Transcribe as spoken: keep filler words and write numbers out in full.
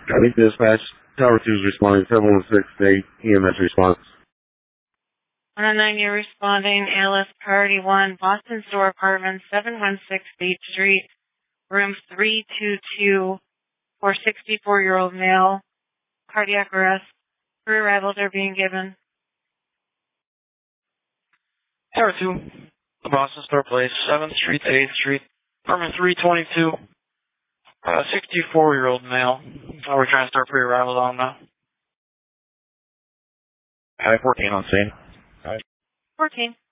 County Dispatch, Tower two is responding, seven one six eight, E M S response. one oh nine, you're responding, A L S Priority one, Boston Store Apartments, seven one six Beach Street, room three two two, for sixty-four-year-old male, cardiac arrest. Three arrivals are being given. Tower two, the Boston Store Place, seventh Street to eighth Street, apartment three twenty-two, uh, sixty-four-year-old male. Uh, we're trying to start pre-arrival on now. High fourteen on scene. fourteen.